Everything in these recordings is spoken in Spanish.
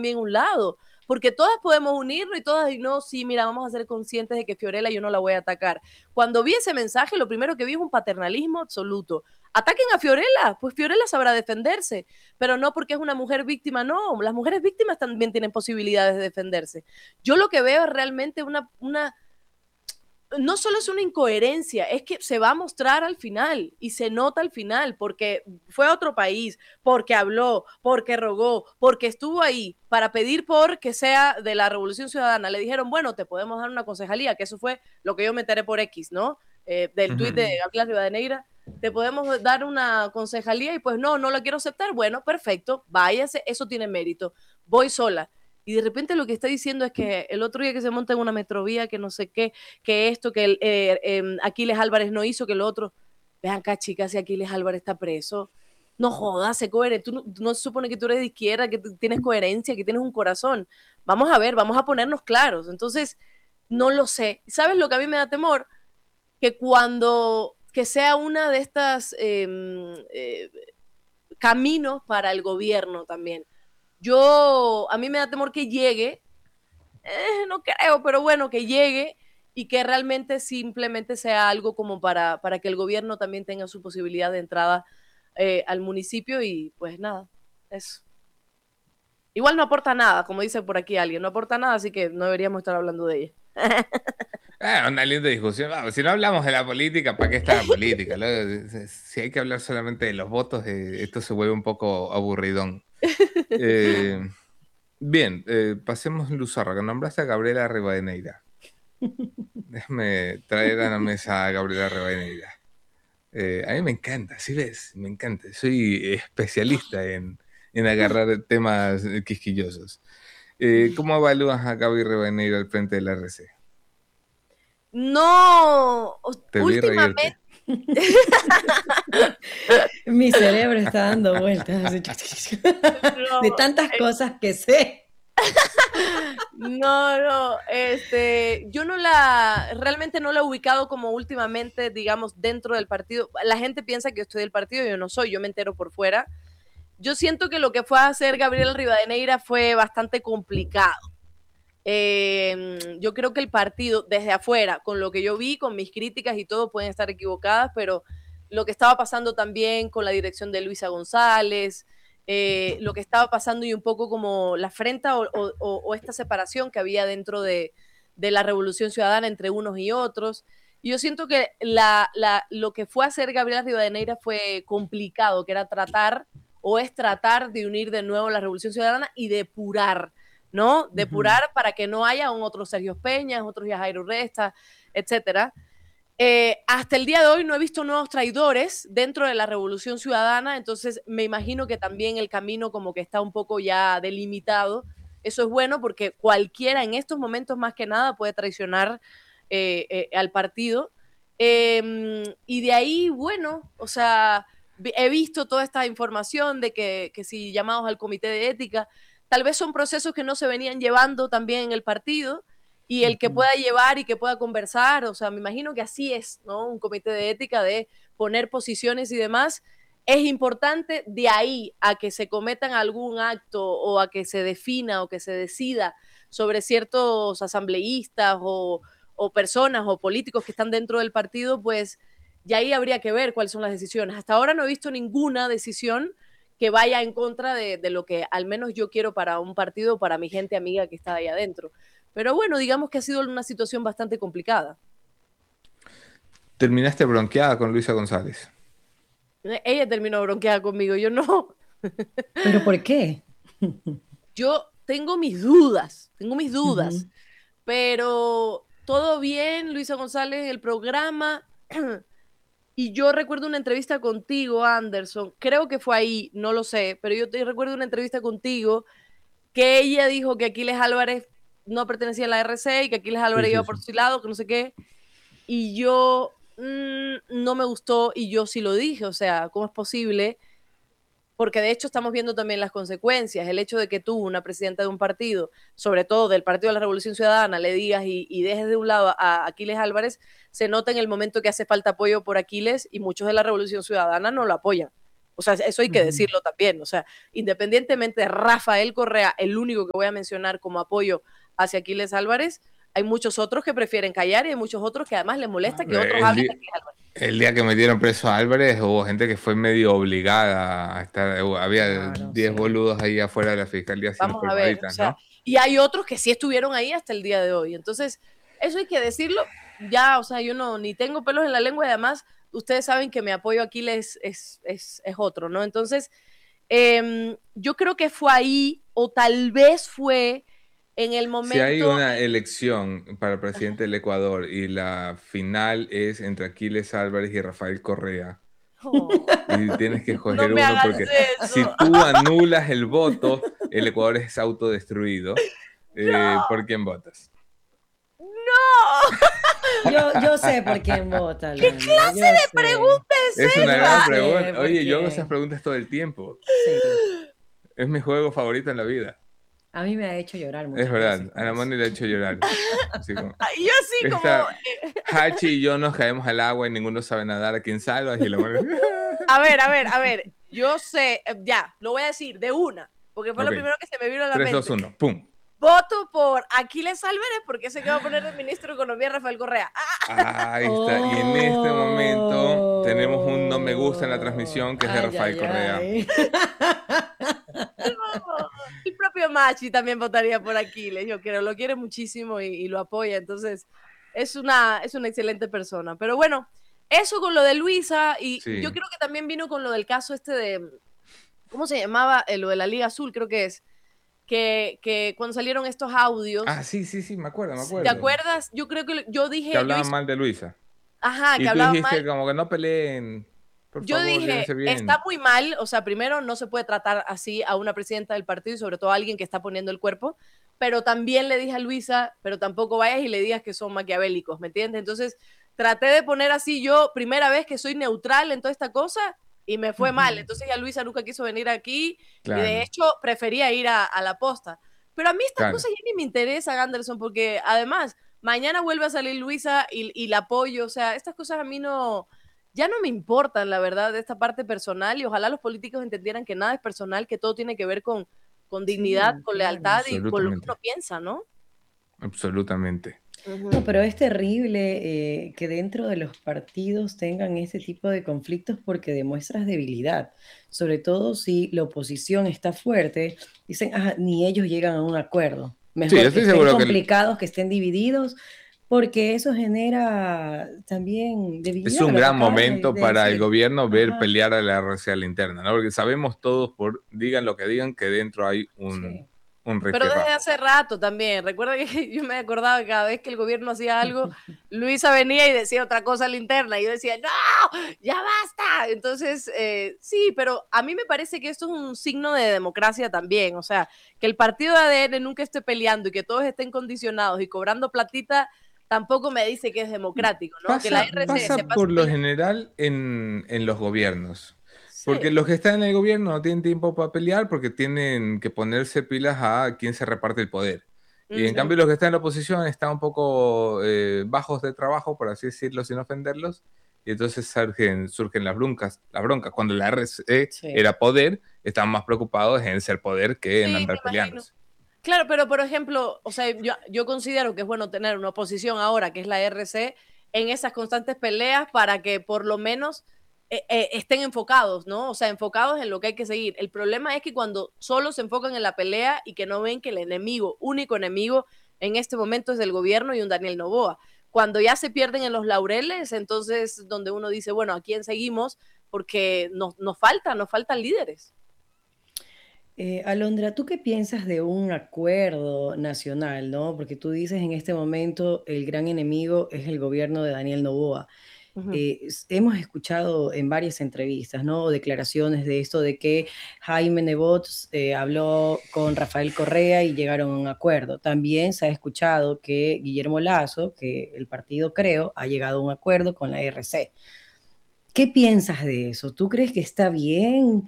también un lado, porque todas podemos unirnos y todas, y no, sí, mira, vamos a ser conscientes de que Fiorella yo no la voy a atacar. Cuando vi ese mensaje, lo primero que vi es un paternalismo absoluto. Ataquen a Fiorella, pues Fiorella sabrá defenderse, pero no porque es una mujer víctima, no, las mujeres víctimas también tienen posibilidades de defenderse. Yo lo que veo es realmente no solo es una incoherencia, es que se va a mostrar al final y se nota al final porque fue a otro país, porque habló, porque rogó, porque estuvo ahí para pedir por que sea de la Revolución Ciudadana. Le dijeron, bueno, te podemos dar una concejalía, que eso fue lo que yo me enteré por X, ¿no? Del tuit de Gabriela Rivadeneira, te podemos dar una concejalía y pues no la quiero aceptar. Bueno, perfecto, váyase, eso tiene mérito. Voy sola. Y de repente lo que está diciendo es que el otro día que se monta en una metrovía, que no sé qué, que esto, que Aquiles Álvarez no hizo, que lo otro. Vean acá, chicas, si Aquiles Álvarez está preso. No jodas, se coherente. Tú no se supone que tú eres de izquierda, que tienes coherencia, que tienes un corazón. Vamos a ver, vamos a ponernos claros. Entonces, no lo sé. ¿Sabes lo que a mí me da temor? Que sea una de estas caminos para el gobierno también. A mí me da temor que llegue, no creo, pero bueno, que llegue y que realmente simplemente sea algo como para que el gobierno también tenga su posibilidad de entrada al municipio y pues nada, eso. Igual no aporta nada, como dice por aquí alguien, no aporta nada, así que no deberíamos estar hablando de ella. Una linda discusión. Vamos, si no hablamos de la política, ¿para qué está la política? Si hay que hablar solamente de los votos, esto se vuelve un poco aburridón. Eh, Bien, pasemos Luzarra, que nombraste a Gabriela Rivadeneira. Déjame traer a la mesa a Gabriela Rivadeneira. A mí me encanta, ¿sí ves? Me encanta. Soy especialista en agarrar temas quisquillosos. ¿Cómo evalúas a Gaby Rivadeneira al frente de la RC? No, Te vi últimamente. reírte. Mi cerebro está dando vueltas de No, tantas cosas que sé. yo realmente no la he ubicado como últimamente, digamos, dentro del partido. La gente piensa que yo estoy del partido, yo no soy, yo me entero por fuera. Yo siento que lo que fue a hacer Gabriela Rivadeneira fue bastante complicado. Yo creo que el partido, desde afuera, con lo que yo vi, con mis críticas y todo, pueden estar equivocadas, pero lo que estaba pasando también con la dirección de Luisa González, lo que estaba pasando y un poco como la afrenta o esta separación que había dentro de la Revolución Ciudadana entre unos y otros. Y yo siento que lo que fue a hacer Gabriela Rivadeneira fue complicado, que era tratar de unir de nuevo la Revolución Ciudadana y depurar, ¿no? Depurar para que no haya un otro Sergio Peñas, otro Jairo Resta, etcétera. Hasta el día de hoy no he visto nuevos traidores dentro de la Revolución Ciudadana, entonces me imagino que también el camino como que está un poco ya delimitado. Eso es bueno porque cualquiera en estos momentos más que nada puede traicionar al partido. Y de ahí, bueno, o sea, he visto toda esta información de que si llamados al comité de ética, tal vez son procesos que no se venían llevando también en el partido y el que pueda llevar y que pueda conversar, o sea, me imagino que así es, ¿no? Un comité de ética de poner posiciones y demás. Es importante de ahí a que se cometan algún acto o a que se defina o que se decida sobre ciertos asambleístas o personas o políticos que están dentro del partido, pues ya ahí habría que ver cuáles son las decisiones. Hasta ahora no he visto ninguna decisión que vaya en contra de lo que al menos yo quiero para un partido, para mi gente amiga que está ahí adentro. Pero bueno, digamos que ha sido una situación bastante complicada. Terminaste bronqueada con Luisa González. Ella terminó bronqueada conmigo, yo no. ¿Pero por qué? Yo tengo mis dudas, pero todo bien, Luisa González, el programa. Y yo recuerdo una entrevista contigo, Anderson, creo que fue ahí, no lo sé, pero yo te recuerdo una entrevista contigo que ella dijo que Aquiles Álvarez no pertenecía a la RC y que Aquiles Sí, Álvarez sí, iba sí. por su lado, que no sé qué. Y yo no me gustó y yo sí lo dije, o sea, ¿cómo es posible? Porque de hecho estamos viendo también las consecuencias, el hecho de que tú, una presidenta de un partido, sobre todo del Partido de la Revolución Ciudadana, le digas y dejes de un lado a Aquiles Álvarez, se nota en el momento que hace falta apoyo por Aquiles y muchos de la Revolución Ciudadana no lo apoyan. O sea, eso hay que decirlo también. O sea, independientemente de Rafael Correa, el único que voy a mencionar como apoyo hacia Aquiles Álvarez, hay muchos otros que prefieren callar y hay muchos otros que además les molesta que otros hablen de Aquiles Álvarez. El día que metieron preso a Álvarez hubo gente que fue medio obligada a estar, había 10 boludos ahí afuera de la fiscalía haciendo palmaditas, ¿no? Y hay otros que sí estuvieron ahí hasta el día de hoy. Entonces, eso hay que decirlo. Ya, o sea, yo no, ni tengo pelos en la lengua y además ustedes saben que mi apoyo a Aquiles es otro, ¿no? Entonces, yo creo que fue ahí o tal vez fue en el momento... Si hay una elección para presidente del Ecuador y la final es entre Aquiles Álvarez y Rafael Correa, y tienes que escoger uno porque si tú anulas el voto, el Ecuador es autodestruido. ¿Por quién votas? ¡No! Yo sé por quién vota. ¿Qué clase de pregunta es esa? Es una gran pregunta. Oye, yo hago esas preguntas todo el tiempo. Sí. Es mi juego favorito en la vida. A mí me ha hecho llorar mucho. Es verdad, a la Moni le ha hecho llorar. Así como, yo sí como... Hachi y yo nos caemos al agua y ninguno sabe nadar. ¿A quién salvas? Y la Moni... A ver. Yo sé, ya, lo voy a decir de una, porque fue lo primero que se me vino a la mente. 3, 2, 1, ¡pum! Voto por Aquiles Álvarez porque se va a poner de ministro de Economía Rafael Correa. Ahí está. Y en este momento tenemos un no me gusta en la transmisión que es de Rafael Correa. El propio Machi también votaría por Aquiles. Yo creo, lo quiere muchísimo y lo apoya. Entonces, es una excelente persona. Pero bueno, eso con lo de Luisa. Y yo creo que también vino con lo del caso este de... ¿Cómo se llamaba? Lo de la Liga Azul, creo que es. Que cuando salieron estos audios... Ah, sí, me acuerdo. ¿Te acuerdas? Yo creo que yo dije... Que hablaban mal de Luisa. Ajá, que hablaban mal. Y tú dijiste como que no peleen, por favor, dije, está muy mal, o sea, primero no se puede tratar así a una presidenta del partido y sobre todo a alguien que está poniendo el cuerpo, pero también le dije a Luisa, pero tampoco vayas y le digas que son maquiavélicos, ¿me entiendes? Entonces, traté de poner así yo, primera vez que soy neutral en toda esta cosa, y me fue mal. Entonces ya Luisa nunca quiso venir aquí y de hecho prefería ir a la posta. Pero a mí estas cosas ya ni me interesan, Anderson, porque además mañana vuelve a salir Luisa y la apoyo. O sea, estas cosas a mí ya no me importan, la verdad, de esta parte personal y ojalá los políticos entendieran que nada es personal, que todo tiene que ver con dignidad, con lealtad y con lo que uno piensa, ¿no? Absolutamente. No, pero es terrible que dentro de los partidos tengan este tipo de conflictos porque demuestras debilidad, sobre todo si la oposición está fuerte, dicen, ni ellos llegan a un acuerdo, mejor que estén complicados, que estén divididos, porque eso genera también debilidad. Es un gran momento para el gobierno ver pelear a la RC a la interna, ¿no? Porque sabemos todos, digan lo que digan, que dentro hay un pero desde hace rato también. Recuerda que yo me acordaba que cada vez que el gobierno hacía algo, Luisa venía y decía otra cosa a la interna. Y yo decía, ¡no! ¡Ya basta! Entonces, sí, pero a mí me parece que esto es un signo de democracia también. O sea, que el partido de ADN nunca esté peleando y que todos estén condicionados y cobrando platita, tampoco me dice que es democrático, ¿no? Pasa, que la RC pasa por lo general en los gobiernos. Porque los que están en el gobierno no tienen tiempo para pelear porque tienen que ponerse pilas a quién se reparte el poder. Y en cambio los que están en la oposición están un poco bajos de trabajo, por así decirlo, sin ofenderlos. Y entonces surgen las broncas. Cuando la RC era poder, estaban más preocupados en ser poder que en andar peleándose. Claro, pero por ejemplo, o sea, yo considero que es bueno tener una oposición ahora, que es la RC, en esas constantes peleas para que por lo menos... estén enfocados, ¿no? O sea, enfocados en lo que hay que seguir. El problema es que cuando solo se enfocan en la pelea y que no ven que el único enemigo en este momento es el gobierno y un Daniel Noboa. Cuando ya se pierden en los laureles, entonces donde uno dice, bueno, ¿a quién seguimos? Porque nos faltan líderes. Alondra, ¿tú qué piensas de un acuerdo nacional, ¿no? Porque tú dices en este momento el gran enemigo es el gobierno de Daniel Noboa. Hemos escuchado en varias entrevistas, ¿no? Declaraciones de esto de que Jaime Nebot habló con Rafael Correa y llegaron a un acuerdo. También se ha escuchado que Guillermo Lasso, que el partido creo, ha llegado a un acuerdo con la RC. ¿Qué piensas de eso? ¿Tú crees que está bien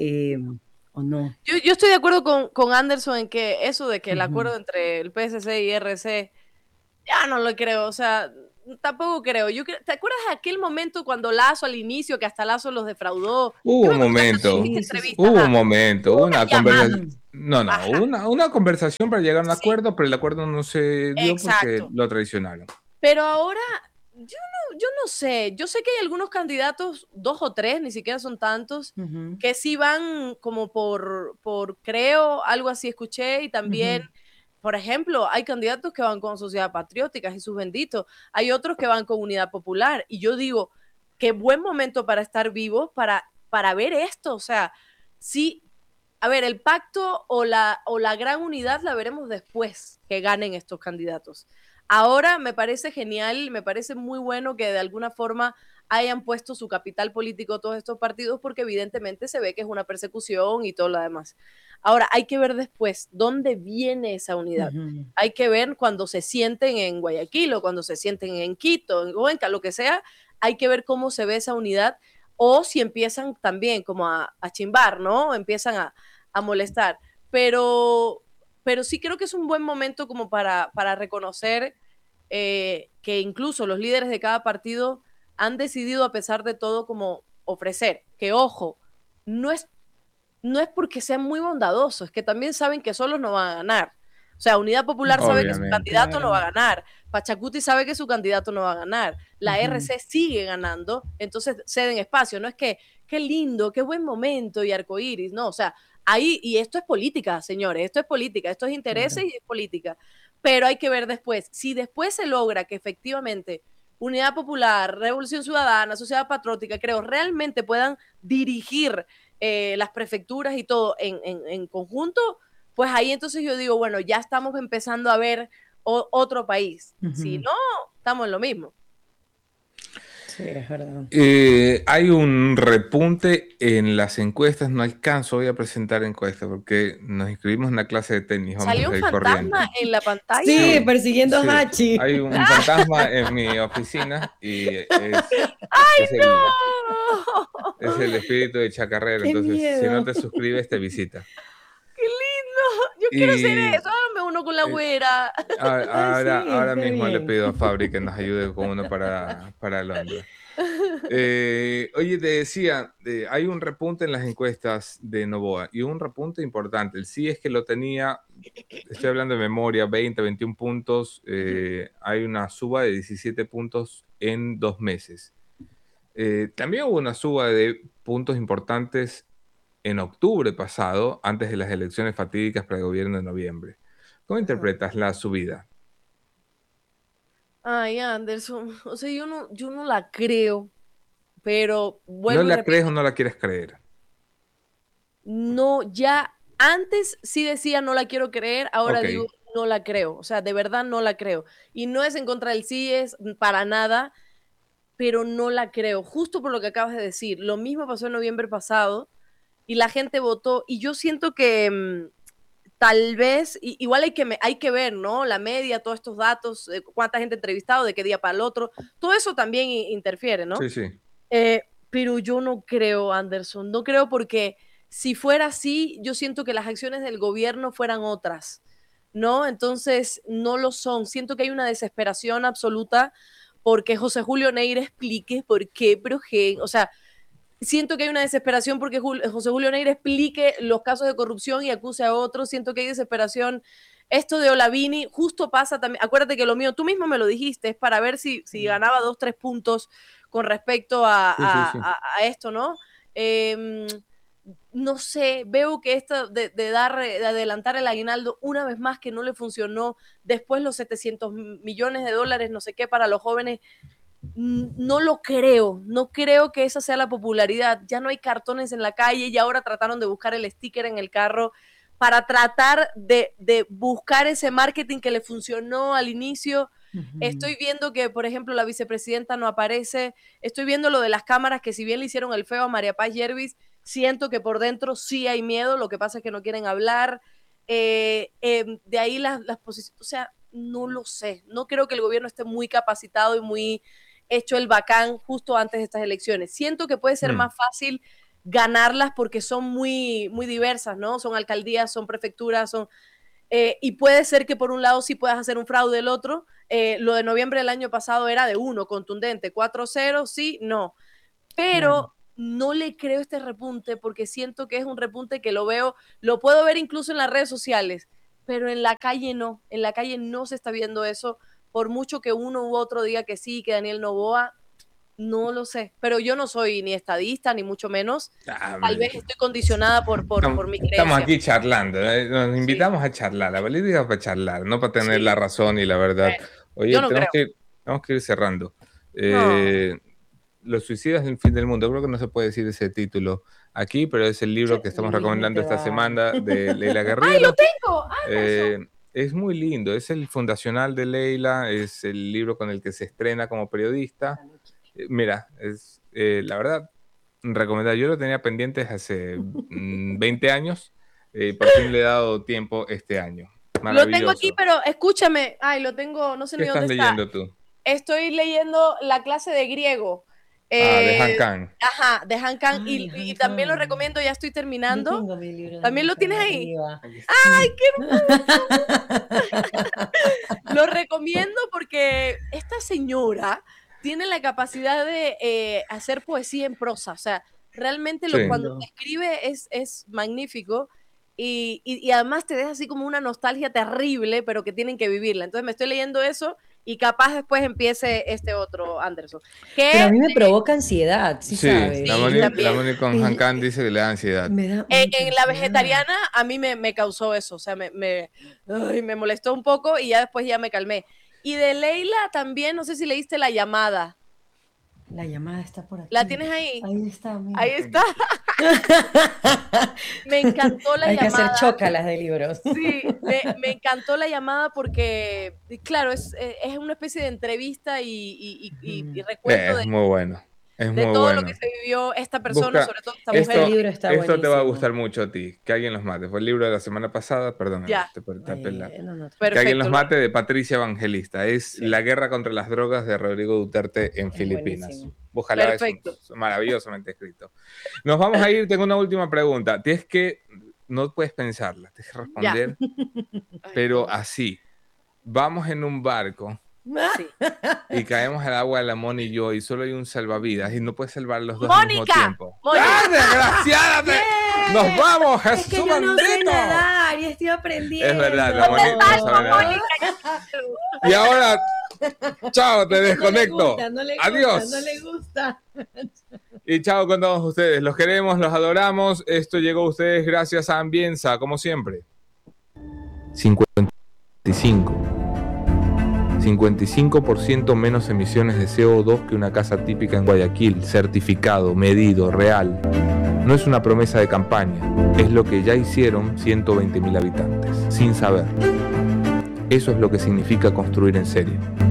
o no? Yo estoy de acuerdo con Anderson en que eso de que el acuerdo entre el PSC y RC, ya no lo creo, o sea... tampoco creo. ¿Te acuerdas de aquel momento cuando Lazo al inicio, que hasta Lazo los defraudó? Hubo un momento, hubo una conversación. No, una conversación para llegar a un acuerdo, pero el acuerdo no se dio porque lo traicionaron. Pero ahora, yo no sé. Yo sé que hay algunos candidatos, 2 o 3, ni siquiera son tantos, que sí van como por creo, algo así escuché, y también... Por ejemplo, hay candidatos que van con Sociedad Patriótica, Jesús bendito. Hay otros que van con Unidad Popular. Y yo digo, qué buen momento para estar vivos, para ver esto. O sea, sí, a ver, el pacto o la gran unidad la veremos después que ganen estos candidatos. Ahora me parece genial, me parece muy bueno que de alguna forma hayan puesto su capital político todos estos partidos, porque evidentemente se ve que es una persecución y todo lo demás. Ahora, hay que ver después dónde viene esa unidad. Hay que ver cuando se sienten en Guayaquil o cuando se sienten en Quito, en Cuenca, lo que sea. Hay que ver cómo se ve esa unidad, o si empiezan también como a chimbar, ¿no? Empiezan a molestar. Pero sí creo que es un buen momento como para reconocer que incluso los líderes de cada partido han decidido, a pesar de todo, como ofrecer, que ojo, no es porque sean muy bondadosos, es que también saben que solos no van a ganar. O sea, Unidad Popular sabe que su candidato no va a ganar, Pachacuti sabe que su candidato no va a ganar, la RC sigue ganando, entonces ceden espacio. No es que, qué lindo, qué buen momento y arcoíris, no, o sea, ahí, y esto es política, señores, esto es política, esto es intereses y es política, pero hay que ver después, si después se logra que efectivamente Unidad Popular, Revolución Ciudadana, Sociedad Patriótica, creo, realmente puedan dirigir las prefecturas y todo en conjunto, pues ahí entonces yo digo, bueno, ya estamos empezando a ver otro país. Si no, estamos en lo mismo. Sí, es verdad. Hay un repunte en las encuestas. No alcanzo hoy a presentar encuestas porque nos inscribimos en una clase de tenis. ¿Salió un fantasma en la pantalla? Sí, persiguiendo a Hachi. Hay un fantasma en mi oficina y ¡ay, no! Es el espíritu de Chacarrero. Entonces, miedo. si no te suscribes, te visita. ¡Qué lindo! Yo quiero hacer eso. Háganme uno con la güera. Ahora mismo le pido a Fabri que nos ayude con uno para Londres. Oye, te decía, hay un repunte en las encuestas de Noboa y un repunte importante. El sí es que lo tenía, estoy hablando de memoria, 20, 21 puntos. Hay una suba de 17 puntos en 2 meses. También hubo una suba de puntos importantes en octubre pasado, antes de las elecciones fatídicas para el gobierno de noviembre. ¿Cómo interpretas la subida? Ay, Anderson, o sea, yo no la creo, pero ¿No la crees o no la quieres creer? No, ya antes sí decía no la quiero creer, ahora digo no la creo, o sea, de verdad no la creo. Y no es en contra del sí, es para nada, pero no la creo, justo por lo que acabas de decir. Lo mismo pasó en noviembre pasado y la gente votó, y yo siento que tal vez, igual hay que ver, ¿no? La media, todos estos datos, cuánta gente ha entrevistado, de qué día para el otro, todo eso también interfiere, ¿no? Sí, sí. Pero yo no creo, Anderson, no creo, porque si fuera así, yo siento que las acciones del gobierno fueran otras, ¿no? Entonces, no lo son. Siento que hay una desesperación absoluta porque José Julio Neyra explique por qué Progen, o sea, siento que hay una desesperación porque José Julio Neyra explique los casos de corrupción y acuse a otros. Siento que hay desesperación. Esto de Olavini justo pasa también. Acuérdate que lo mío, tú mismo me lo dijiste, es para ver si ganaba 2, 3 puntos con respecto a esto, ¿no? No sé, veo que esto de adelantar el aguinaldo una vez más, que no le funcionó, después los 700 millones de dólares, no sé qué, para los jóvenes, no lo creo, no creo que esa sea la popularidad. Ya no hay cartones en la calle y ahora trataron de buscar el sticker en el carro para tratar de buscar ese marketing que le funcionó al inicio. Estoy viendo que, por ejemplo, la vicepresidenta no aparece. Estoy viendo lo de las cámaras, que si bien le hicieron el feo a María Paz Yervis, siento que por dentro sí hay miedo, lo que pasa es que no quieren hablar. De ahí las posiciones, o sea, no lo sé. No creo que el gobierno esté muy capacitado y muy hecho el bacán justo antes de estas elecciones. Siento que puede ser más fácil ganarlas porque son muy, muy diversas, ¿no? Son alcaldías, son prefecturas, son... y puede ser que por un lado sí puedas hacer un fraude, del otro. Lo de noviembre del año pasado era de 1, contundente, 4-0, sí, no. Pero no le creo este repunte porque siento que es un repunte que lo puedo ver incluso en las redes sociales, pero en la calle no se está viendo eso, por mucho que uno u otro diga que sí, que Daniel Noboa, no lo sé, pero yo no soy ni estadista, ni mucho menos. Tal vez estoy condicionada por mi creencia. Estamos aquí charlando, nos invitamos a charlar, la política para charlar, no para tener la razón y la verdad. Oye, yo no tenemos que ir cerrando. Los suicidas del fin del mundo, creo que no se puede decir ese título aquí, pero es el libro que estamos recomendando esta semana de Leila Guerriero. ¡Ay, lo tengo! Es muy lindo, es el fundacional de Leila, es el libro con el que se estrena como periodista. Mira, es la verdad, recomendado. Yo lo tenía pendiente hace 20 años, por fin le he dado tiempo este año. Lo tengo aquí, pero escúchame, lo tengo, no sé ni dónde está. ¿Qué estás leyendo tú? Estoy leyendo la clase de griego. De Han Kang. Ajá, de Han Kang. Y también lo recomiendo, ya estoy terminando. Yo tengo mi libro. ¿También lo tienes ahí? ¡Ay, qué hermoso! Lo recomiendo porque esta señora tiene la capacidad de hacer poesía en prosa. O sea, realmente cuando escribe es magnífico. Y además te deja así como una nostalgia terrible, pero que tienen que vivirla. Entonces me estoy leyendo eso y capaz después empiece este otro Anderson. Pero a mí me provoca ansiedad, ¿sí sabes? La Moni con Han Kang dice que le da ansiedad. En la vegetariana a mí me causó eso, o sea, me molestó un poco y ya después ya me calmé. Y de Leila también, no sé si leíste La Llamada. La llamada está por aquí. ¿La tienes ahí? Ahí está. Mira. Ahí está. Me encantó La Llamada. Hay que hacer chócalas de libros. Sí, me encantó La Llamada porque, claro, es una especie de entrevista y recuento es muy bueno. Es de muy todo bueno. lo que se vivió esta persona, sobre todo esta mujer. El libro está esto buenísimo. te va a gustar mucho a ti. Que alguien los mate. Fue el libro de la semana pasada, perdón. Que alguien los mate, de Patricia Evangelista. Es La guerra contra las drogas de Rodrigo Duterte en Filipinas. Buenísimo. Ojalá, es maravillosamente escrito. Nos vamos a ir, tengo una última pregunta. No puedes pensarla, tienes que responder, pero así. Vamos en un barco. Sí. Y caemos al agua de la Moni y yo, y solo hay un salvavidas y no puedes salvar los dos ¡Mónica! al mismo tiempo. ¡Ah, desgraciada! ¡Nos vamos, Jesús! Es que yo no sé nadar y estoy aprendiendo. Es verdad, la Moni no sabe nadar. Y ahora, chao, te desconecto. Adiós. No le gusta. Y chao con todos ustedes. Los queremos, los adoramos. Esto llegó a ustedes gracias a Ambienza, como siempre. 55% menos emisiones de CO2 que una casa típica en Guayaquil, certificado, medido, real. No es una promesa de campaña, es lo que ya hicieron 120.000 habitantes, sin saber. Eso es lo que significa construir en serie.